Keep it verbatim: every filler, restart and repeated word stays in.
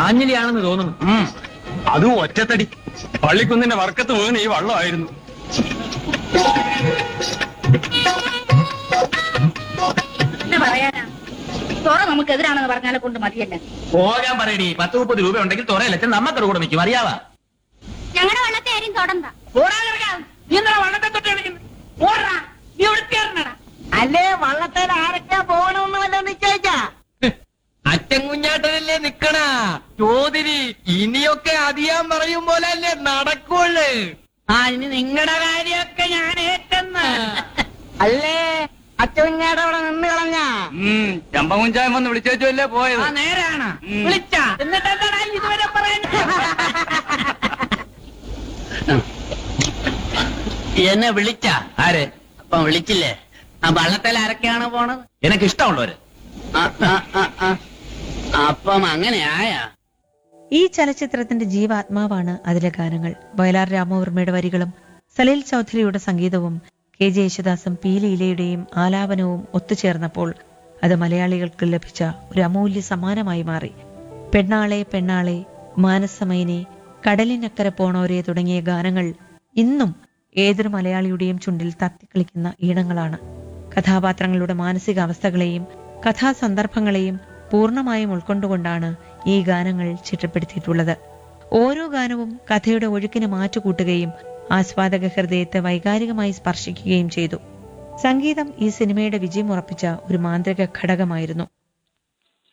ആഞ്ഞിലിയാണെന്ന് തോന്നുന്നു. അതും ഒറ്റത്തടി. പള്ളിക്കുന്നിന്റെ വർക്കത്ത് വീണ് ഈ വള്ളമായിരുന്നു. പറയാനാ തുറ നമുക്ക് എതിരാണെന്ന് പറഞ്ഞാലെ കൊണ്ട് മതിയല്ല. പോകാൻ പറയടി. പത്ത് മുപ്പത് രൂപ ഉണ്ടെങ്കിൽ തുറയിലച്ഛൻ നമ്മക്കൊരു കൂടെ നിൽക്കും. അറിയാവാ? ഞങ്ങളുടെ വള്ളത്തെ ആരും തൊടണ്ട. വള്ളത്തെ തൊട്ട് അല്ലേ വള്ളത്തേൽ ആരൊക്കെയാ പോകണമെന്ന് വല്ല നിശ്ചയിച്ചാ? അച്ഛൻ കുഞ്ഞാട്ടനല്ലേ നിക്കണ ചോദിരി. ഇനിയൊക്കെ അധികം പറയും പോലെ അല്ലേ നടക്കുള്ളു. ആ ഇനി നിങ്ങളുടെ കാര്യമൊക്കെ ഞാൻ ഏറ്റെന്ന്. അല്ലേ അച്ഛങ്ങാടെ അവിടെ നിന്ന് കളഞ്ഞ ചമ്പകുഞ്ചായം വന്ന് വിളിച്ചേച്ചല്ലേ പോയത്. നേരാണ് വിളിച്ച എന്നിട്ട് എന്താണ് ഇതുവരെ പറയുന്നത്? എന്നെ വിളിച്ച ആര് അപ്പൊ വിളിച്ചില്ലേ? ആ വള്ളത്തേൽ ആരൊക്കെയാണ് പോണത്? എനിക്ക് ഇഷ്ടമുള്ളവര്. അപ്പം അങ്ങനെ ആയാ? ഈ ചലച്ചിത്രത്തിന്റെ ജീവാത്മാവാണ് അതിലെ ഗാനങ്ങൾ. വയലാർ രാമവർമ്മയുടെ വരികളും സലീൽ ചൗധരിയുടെ സംഗീതവും കെ ജെ യേശുദാസും പി ലീലയുടെയും ആലാപനവും ഒത്തുചേർന്നപ്പോൾ അത് മലയാളികൾക്ക് ലഭിച്ച ഒരു അമൂല്യ സമ്മാനമായി മാറി. പെണ്ണാളെ പെണ്ണാളെ, മാനസമൈനെ, കടലിനക്കരെ പോണോരെ തുടങ്ങിയ ഗാനങ്ങൾ ഇന്നും ഏതൊരു മലയാളിയുടെയും ചുണ്ടിൽ തത്തിക്കളിക്കുന്ന ഈണങ്ങളാണ്. കഥാപാത്രങ്ങളുടെ മാനസികാവസ്ഥകളെയും കഥാസന്ദർഭങ്ങളെയും പൂർണ്ണമായും ഉൾക്കൊണ്ടുകൊണ്ടാണ് ഈ ഗാനങ്ങൾ ചിട്ടപ്പെടുത്തിയിട്ടുള്ളത്. ഓരോ ഗാനവും കഥയുടെ ഒഴുക്കിന് മാറ്റുകൂട്ടുകയും ആസ്വാദക ഹൃദയത്തെ വൈകാരികമായി സ്പർശിക്കുകയും ചെയ്തു. സംഗീതം ഈ സിനിമയുടെ വിജയം ഉറപ്പിച്ച ഒരു മാന്ത്രിക ഘടകമായിരുന്നു.